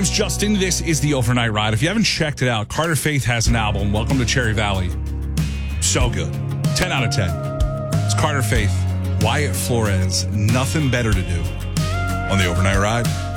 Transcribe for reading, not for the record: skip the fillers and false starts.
name's Justin. This is the Overnight Ride. If you haven't checked it out, Carter Faith has an album, Welcome to Cherry Valley. So good. 10 out of 10. It's Carter Faith, Wyatt Flores. Nothing better to do on the Overnight Ride.